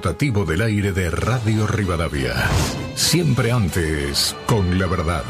rotativo del aire de Radio Rivadavia. Siempre antes, con la verdad.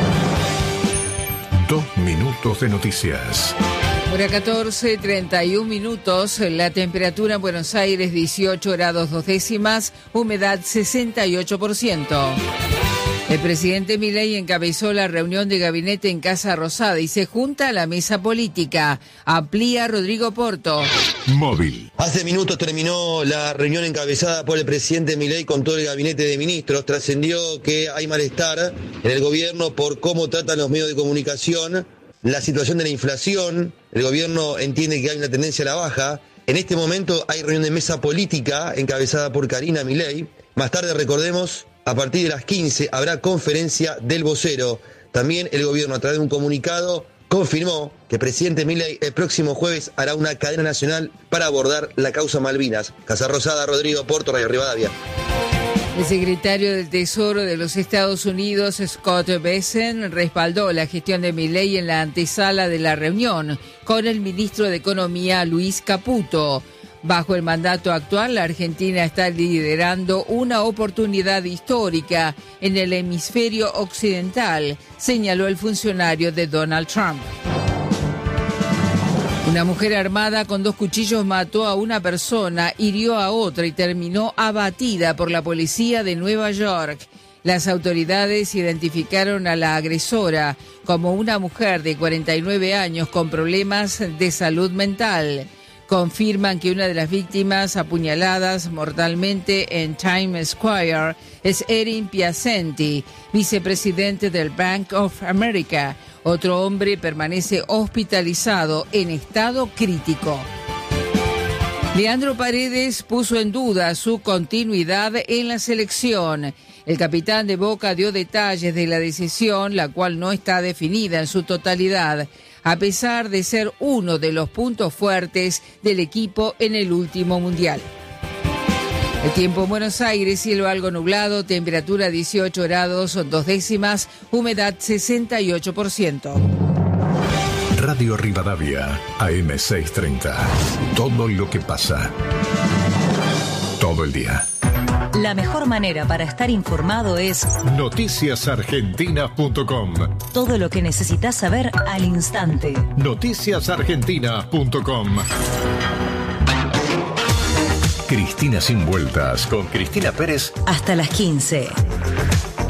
2 minutos de noticias. Hora 14, 31 minutos, la temperatura en Buenos Aires 18 grados 2 décimas, humedad 68%. El presidente Milei encabezó la reunión de gabinete en Casa Rosada y se junta a la mesa política. Amplía Rodrigo Porto. Móvil. Hace minutos terminó la reunión encabezada por el presidente Milei con todo el gabinete de ministros. Trascendió que hay malestar en el gobierno por cómo tratan los medios de comunicación, la situación de la inflación. El gobierno entiende que hay una tendencia a la baja. En este momento hay reunión de mesa política encabezada por Karina Milei. Más tarde, recordemos, a partir de las 15 habrá conferencia del vocero. También el gobierno, a través de un comunicado, confirmó que el presidente Milei el próximo jueves hará una cadena nacional para abordar la causa Malvinas. Casa Rosada, Rodrigo Porto, Radio Rivadavia. El secretario del Tesoro de los Estados Unidos, Scott Bessent, respaldó la gestión de Milei en la antesala de la reunión con el ministro de Economía, Luis Caputo. Bajo el mandato actual, la Argentina está liderando una oportunidad histórica en el hemisferio occidental, señaló el funcionario de Donald Trump. Una mujer armada con 2 cuchillos mató a una persona, hirió a otra y terminó abatida por la policía de Nueva York. Las autoridades identificaron a la agresora como una mujer de 49 años con problemas de salud mental. Confirman que una de las víctimas apuñaladas mortalmente en Times Square es Erin Piacenti, vicepresidente del Bank of America. Otro hombre permanece hospitalizado en estado crítico. Leandro Paredes puso en duda su continuidad en la selección. El capitán de Boca dio detalles de la decisión, la cual no está definida en su totalidad, a pesar de ser uno de los puntos fuertes del equipo en el último mundial. El tiempo en Buenos Aires, cielo algo nublado, temperatura 18 grados 2 décimas, humedad 68%. Radio Rivadavia, AM630. Todo lo que pasa. Todo el día. La mejor manera para estar informado es noticiasargentinas.com. Todo lo que necesitas saber al instante. Noticiasargentinas.com. Cristina sin vueltas con Cristina Pérez Hasta las 15.